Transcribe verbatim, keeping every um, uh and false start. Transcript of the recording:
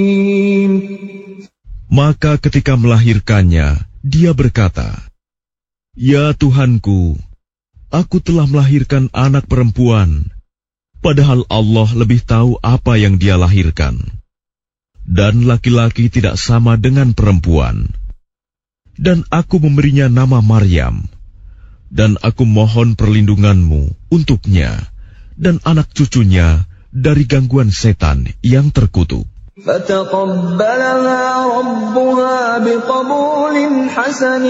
Maka ketika melahirkannya, dia berkata, "Ya Tuhanku, aku telah melahirkan anak perempuan, padahal Allah lebih tahu apa yang dia lahirkan. Dan laki-laki tidak sama dengan perempuan. Dan aku memberinya nama Maryam. Dan aku mohon perlindunganmu untuknya dan anak cucunya dari gangguan setan yang terkutuk." فَتَقَبَّلَهَا رَبُّهَا بِقَبُولٍ حَسَنٍ